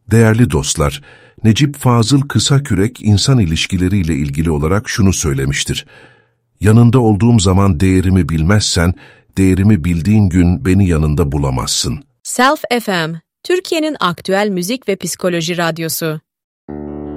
Değerli dostlar, Necip Fazıl Kısakürek insan ilişkileriyle ilgili olarak şunu söylemiştir. Yanında olduğum zaman değerimi bilmezsen, değerimi bildiğin gün beni yanında bulamazsın. Self FM, Türkiye'nin aktüel müzik ve psikoloji radyosu.